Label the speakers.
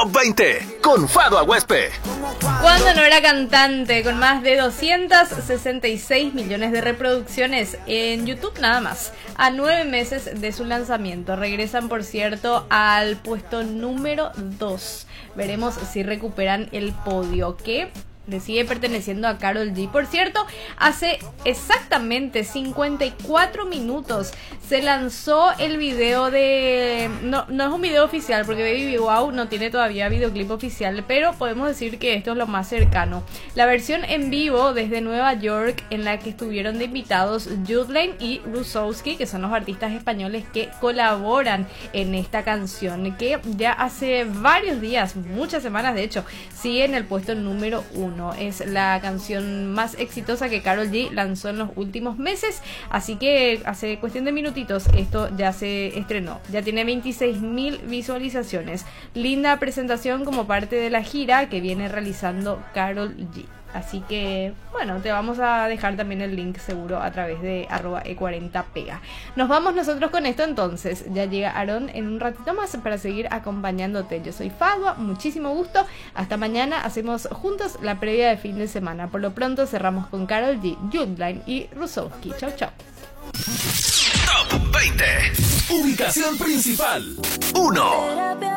Speaker 1: Top 20 con Fado Aguespe.
Speaker 2: Cuando no era cantante, con más de 266 millones de reproducciones en YouTube nada más, a 9 meses de su lanzamiento. Regresan, por cierto, al puesto número 2. Veremos si recuperan el podio, que le sigue perteneciendo a Karol G. Por cierto, hace exactamente 54 minutos se lanzó el video de... No es un video oficial porque Baby Wow no tiene todavía videoclip oficial, pero podemos decir que esto es lo más cercano. La versión en vivo desde Nueva York, en la que estuvieron de invitados Jude Lain y Rusowski, que son los artistas españoles que colaboran en esta canción, que ya hace varios días, muchas semanas de hecho, sigue en el puesto número 1. Es la canción más exitosa que Karol G lanzó en los últimos meses, así que hace cuestión de minutitos esto ya se estrenó. Ya tiene 26.000 visualizaciones. Linda presentación como parte de la gira que viene realizando Karol G. Así que, bueno, te vamos a dejar también el link seguro a través de @e40pega. Nos vamos nosotros con esto entonces. Ya llega Aaron en un ratito más para seguir acompañándote. Yo soy Fadwa, muchísimo gusto. Hasta mañana hacemos juntos la previa de fin de semana. Por lo pronto cerramos con Karol G, Jude Lain y Rusowski. Chau, chau.
Speaker 1: Top 20. Ubicación principal 1.